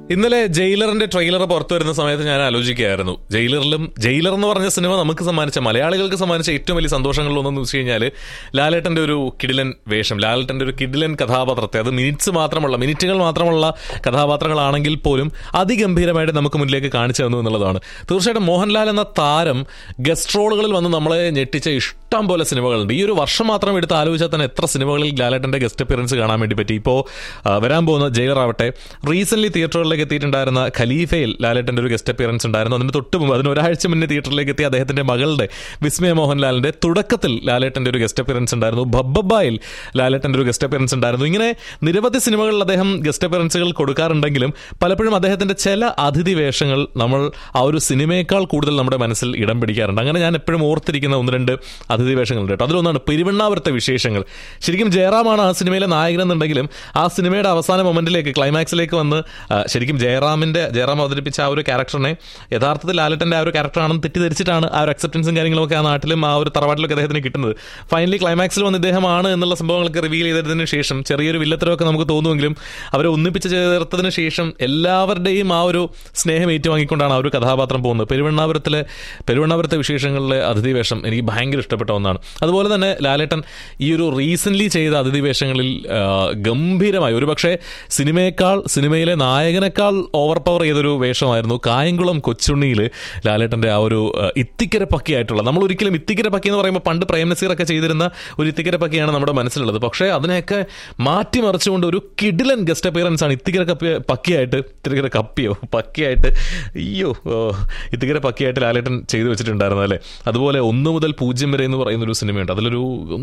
ഇന്നലെ ജയിലറിന്റെ ട്രെയിലർ പുറത്തു വരുന്ന സമയത്ത് ഞാൻ ആലോചിക്കുകയായിരുന്നു, ജയിലർ എന്ന് പറഞ്ഞ സിനിമ നമുക്ക് സമ്മാനിച്ച, മലയാളികൾക്ക് സമ്മാനിച്ച ഏറ്റവും വലിയ സന്തോഷങ്ങളിലൊന്നെന്ന് വെച്ച് കഴിഞ്ഞാൽ ലാലേട്ടന്റെ ഒരു കിടിലൻ വേഷം, ലാലേട്ടന്റെ ഒരു കിടിലൻ കഥാപാത്രത്തെ, അത് മിനിറ്റുകൾ മാത്രമുള്ള കഥാപാത്രങ്ങളാണെങ്കിൽ പോലും അതിഗംഭീരമായിട്ട് നമുക്ക് മുന്നിലേക്ക് കാണിച്ചു തന്നു എന്നുള്ളതാണ്. തീർച്ചയായിട്ടും മോഹൻലാൽ എന്ന താരം ഗസ്റ്റ് റോളുകളിൽ വന്ന് നമ്മളെ ഞെട്ടിച്ച ഇഷ്ടം പോലെ സിനിമകളുണ്ട്. ഈ ഒരു വർഷം മാത്രം എടുത്ത് ആലോചിച്ചാൽ തന്നെ എത്ര സിനിമകളിൽ ലാലേട്ടന്റെ ഗസ്റ്റ് അപ്പിയറൻസ് കാണാൻ വേണ്ടി പറ്റി. ഇപ്പോൾ വരാൻ പോകുന്ന ജയിലർ ആവട്ടെ, റീസെന്റ് തിയേറ്ററുകളിലേക്ക് എത്തിയിട്ടുണ്ടായിരുന്ന ഖലീഫയിൽ ലാലേട്ടന്റെ ഒരു ഗസ്റ്റ് അപ്പിയറൻസ് ഉണ്ടായിരുന്നു. അതിന് തൊട്ട് മുമ്പ്, അതിന് ഒരാഴ്ച മുന്നേ തിയേറ്ററിലേക്ക് എത്തിയ അദ്ദേഹത്തിന്റെ മകളുടെ വിസ്മയ മോഹൻലാലിന്റെ തുടക്കത്തിൽ ലാലേട്ടന്റെ ഒരു ഗസ്റ്റ് അപ്പിയറൻസ് ഉണ്ടായിരുന്നു. ബബ്ബായിൽ ലാലേട്ടന്റെ ഒരു ഗസ്റ്റ് അപ്പിയറൻസ് ഉണ്ടായിരുന്നു. ഇങ്ങനെ നിരവധി സിനിമകളിൽ അദ്ദേഹം ഗസ്റ്റ് അപ്പിയറൻസുകൾ കൊടുക്കാറുണ്ടെങ്കിലും പലപ്പോഴും അദ്ദേഹത്തിന്റെ ചില അതിഥി വേഷങ്ങൾ നമ്മൾ ആ ഒരു സിനിമയേക്കാൾ കൂടുതൽ നമ്മുടെ മനസ്സിൽ ഇടം പിടിക്കാറുണ്ട്. അങ്ങനെ ഞാൻ എപ്പോഴും ഓർത്തിരിക്കുന്ന ഒന്ന് രണ്ട് അതിഥി വേഷങ്ങളുണ്ട് കേട്ടോ. അതിലൊന്നാണ് പെരുവണ്ണാപുരത്തെ വിശേഷങ്ങൾ. ശരിക്കും ജയറാമാണ് ആ സിനിമയിലെ നായകനെന്നുണ്ടെങ്കിലും ആ സിനിമയുടെ അവസാന മൊമെന്റിലേക്ക്, ക്ലൈമാക്സിലേക്ക് വന്ന് ശരിക്കും ജയറാം അവതരിപ്പിച്ച ആ ഒരു ക്യാരക്ടറിനെ യഥാർത്ഥത്തിൽ ലാലേട്ടന്റെ ആ ഒരു ക്യാരക്ടറാണെന്ന് തെറ്റിദ്ധരിച്ചിട്ടാണ് ആ ഒരു അക്സെപ്റ്റൻസും കാര്യങ്ങളൊക്കെ ആ നാട്ടിലും ആ ഒരു തറവാട്ടിലൊക്കെ അദ്ദേഹത്തിന് കിട്ടുന്നത്. ഫൈനലി ക്ലൈമാക്സിൽ വന്ന് ഇദ്ദേഹമാണ് എന്നുള്ള സംഭവങ്ങളൊക്കെ റിവീൽ ചെയ്തതിന് ശേഷം ചെറിയൊരു വില്ലത്തരമൊക്കെ നമുക്ക് തോന്നുമെങ്കിലും അവരെ ഒന്നിപ്പിച്ച് ചേർത്തതിന് ശേഷം എല്ലാവരുടെയും ആ ഒരു സ്നേഹം ഏറ്റുവാങ്ങിക്കൊണ്ടാണ് ആ ഒരു കഥാപാത്രം പോകുന്നത്. പെരുവണ്ണാപുരത്തെ വിശേഷങ്ങളിലെ അതിഥി വേഷം എനിക്ക് ഭയങ്കര ഇഷ്ടപ്പെട്ട ഒന്നാണ്. അതുപോലെ തന്നെ ലാലേട്ടൻ ഈ ഒരു റീസെന്റ് ചെയ്ത അതിഥി വേഷങ്ങളിൽ ഗംഭീരമായി, ഒരുപക്ഷെ സിനിമയിലെ നായകനേക്കാൾ ഓവർ പവർ ചെയ്തൊരു വേഷമായിരുന്നു കായംകുളം കൊച്ചുണ്ണിയിൽ ലാലേട്ടന്റെ ആ ഒരു ഇത്തിക്കര പക്കിയായിട്ടുള്ള, നമ്മൾ ഒരിക്കലും ഇത്തിക്കര പക്കി എന്ന് പറയുമ്പോൾ പണ്ട് പ്രേം നസീറൊക്കെ ചെയ്തിരുന്ന ഒരു ഇത്തിക്കര പക്കിയാണ് നമ്മുടെ മനസ്സിലുള്ളത്. പക്ഷേ അതിനെയൊക്കെ മാറ്റിമറിച്ചുകൊണ്ട് ഒരു കിടിലൻ ഗസ്റ്റ് അപ്പിയറൻസ് ആണ് ഇത്തിക്കര പക്കിയായിട്ട് ലാലേട്ടൻ ചെയ്തു വെച്ചിട്ടുണ്ടായിരുന്നു അല്ലേ. അതുപോലെ 1 മുതൽ 0 വരെ എന്ന് പറയുന്നൊരു സിനിമയുണ്ട്. അതിലൊരു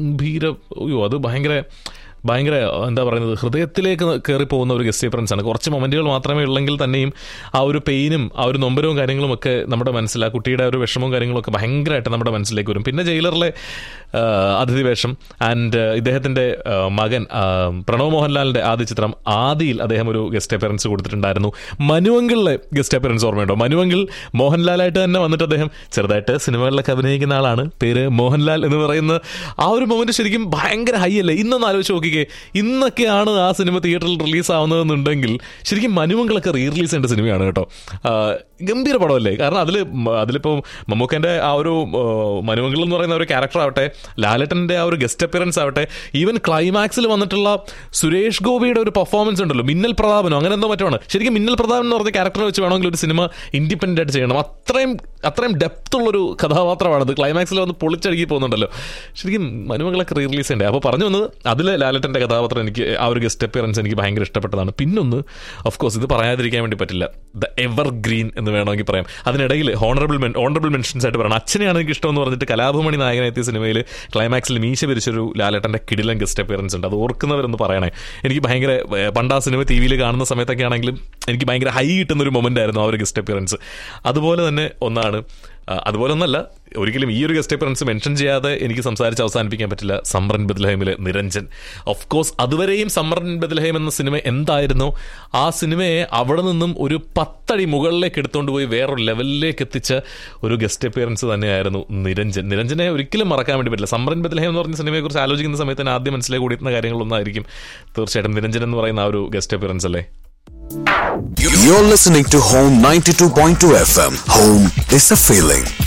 അത് ഭയങ്കര എന്താ പറയുന്നത്, ഹൃദയത്തിലേക്ക് കയറി പോകുന്ന ഒരു ഗസ്റ്റ് അപ്പിയറൻസ് ആണ്. കുറച്ച് മൊമെന്റുകൾ മാത്രമേ ഉള്ളെങ്കിൽ തന്നെയും ആ ഒരു പെയിനും ആ ഒരു നൊമ്പരവും കാര്യങ്ങളും ഒക്കെ നമ്മുടെ മനസ്സിൽ, ആ കുട്ടിയുടെ ഒരു വിഷമവും കാര്യങ്ങളൊക്കെ ഭയങ്കരമായിട്ട് നമ്മുടെ മനസ്സിലേക്ക് വരും. പിന്നെ ജയിലറിലെ അതിഥി വേഷം ആൻഡ് ഇദ്ദേഹത്തിന്റെ മകൻ പ്രണവ് മോഹൻലാലിന്റെ ആദ്യ ചിത്രം ആദിയിൽ അദ്ദേഹം ഒരു ഗസ്റ്റ് അപ്പിയറൻസ് കൊടുത്തിട്ടുണ്ടായിരുന്നു. മനുവങ്കിളിലെ ഗസ്റ്റ് അപ്പിയറൻസ് ഓർമ്മയുണ്ടോ? മനുവങ്കിൽ മോഹൻലാലായിട്ട് തന്നെ വന്നിട്ട് അദ്ദേഹം ചെറുതായിട്ട് സിനിമകളിലൊക്കെ അഭിനയിക്കുന്ന ആളാണ്, പേര് മോഹൻലാൽ എന്ന് പറയുന്ന ആ ഒരു മൊമെന്റ് ശരിക്കും ഭയങ്കര ഹൈ അല്ലേ. ഇന്നൊന്ന് ആലോചിച്ച് നോക്കി, ഇന്നൊക്കെയാണ് ആ സിനിമ തിയേറ്ററിൽ റിലീസ് ആവുന്നതെന്നുണ്ടെങ്കിൽ ശരിക്കും മനുവങ്ങളൊക്കെ റിലീസ് ചെയ്യേണ്ട സിനിമയാണ് കേട്ടോ. ഗംഭീര പടമല്ലേ. കാരണം അതിലിപ്പോൾ മമ്മൂക്കൻ്റെ ആ ഒരു മനുവങ്ങൾ എന്ന് പറയുന്ന ഒരു ക്യാരക്ടർ ആവട്ടെ, ലാലേട്ടൻ്റെ ആ ഒരു ഗസ്റ്റ് അപ്പിയറൻസ് ആവട്ടെ, ഈവൻ ക്ലൈമാക്സിൽ വന്നിട്ടുള്ള സുരേഷ് ഗോപിയുടെ ഒരു പെർഫോമൻസ് ഉണ്ടല്ലോ, മിന്നൽ പ്രതാപനോ അങ്ങനെ എന്തോ മറ്റാണ്. ശരിക്കും മിന്നൽ പ്രതാപൻ എന്ന് പറഞ്ഞ ക്യാരക്ടറെ വെച്ച് വേണമെങ്കിൽ ഒരു സിനിമ ഇൻഡിപെൻഡൻ്റ് ആയിട്ട് ചെയ്യണം. അത്രയും ഡെപ്ത് ഉള്ളൊരു കഥാപാത്രമാണത്. ക്ലൈമാക്സിൽ വന്ന് പൊളിച്ചടുക്കി പോകുന്നുണ്ടല്ലോ. ശരിക്കും മനുമകളൊക്കെ റിലീസ് ചെയ്യണ്ടേ. അപ്പോൾ പറഞ്ഞു വന്നത് അതിൽ ലാലേട്ടൻ്റെ കഥാപാത്രം എനിക്ക് ആ ഒരു ഗസ്റ്റ് അപ്പിയറൻസ് എനിക്ക് ഭയങ്കര ഇഷ്ടപ്പെട്ടതാണ്. പിന്നൊന്ന് ഓഫ് കോഴ്സ് ഇത് പറയാതിരിക്കാൻ വേണ്ടി പറ്റില്ല, ദ എവർ ഗ്രീൻ എന്ന് വേണമെങ്കിൽ പറയാം. അതിനിടയിൽ ഓണറബിൾ മെൻഷൻസ് ആയിട്ട് പറയണം. അച്ഛനെയാണ് എനിക്ക് ഇഷ്ടം എന്ന് പറഞ്ഞിട്ട് കലാഭമണി നായകനെത്തിയ സിനിമയിൽ ക്ലൈമാക്സിൽ മീശ പിരിച്ചൊരു ലാലേട്ടൻ്റെ കിടിലൻ ഗസ്റ്റ് അപ്പിയറൻസ് ഉണ്ട്. അത് ഓർക്കുന്നവരൊന്ന് പറയണേ. എനിക്ക് ഭയങ്കര പണ്ട് ആ സിനിമ ടി വിയിൽ കാണുന്ന സമയത്തൊക്കെ ആണെങ്കിലും എനിക്ക് ഭയങ്കര ഹൈ കിട്ടുന്നൊരു മൊമെന്റ് ആയിരുന്നു ആ ഒരു ഗസ്റ്റ് അപ്പിയറൻസ്. അതുപോലെ തന്നെ ഒന്നല്ല, ഒരിക്കലും ഈ ഒരു ഗസ്റ്റ് അപ്പിയറൻസ് മെൻഷൻ ചെയ്യാതെ എനിക്ക് സംസാരിച്ച് അവസാനിപ്പിക്കാൻ പറ്റില്ല. സമ്രൻ ബദ്ലഹേമിലെ നിരഞ്ജൻ. ഓഫ് കോഴ്സ് അതുവരെയും സമ്രൻ ബദ്ലഹേം എന്ന സിനിമ എന്തായിരുന്നോ ആ സിനിമയെ അവിടെ നിന്നും ഒരു 10 അടി മുകളിലേക്ക് എടുത്തുകൊണ്ട് പോയി വേറൊരു ലെവലിലേക്ക് എത്തിച്ച ഒരു ഗസ്റ്റ് അപ്പിയറൻസ് തന്നെയായിരുന്നു നിരഞ്ജനെ ഒരിക്കലും മറക്കാൻ വേണ്ടി പറ്റില്ല. സമ്രൻ ബദ്ലഹേം എന്ന് പറഞ്ഞ സിനിമയെക്കുറിച്ച് ആലോചിക്കുന്ന സമയത്ത് തന്നെ ആദ്യം മനസ്സിലേക്ക് ഓടിയിരുന്ന കാര്യങ്ങളൊന്നായിരിക്കും തീർച്ചയായിട്ടും നിരഞ്ജൻ എന്ന് പറയുന്ന ആ ഒരു ഗസ്റ്റ് അപ്പിയറൻസ് അല്ലേ. You're listening to Home 92.2 FM. Home is a feeling.